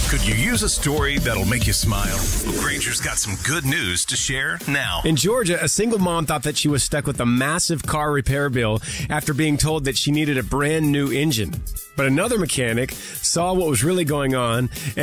Could you use a story that'll make you smile? Well, Granger's got some good news to share now. In Georgia, a single mom thought that she was stuck with a massive car repair bill after being told that she needed a brand new engine. But another mechanic saw what was really going on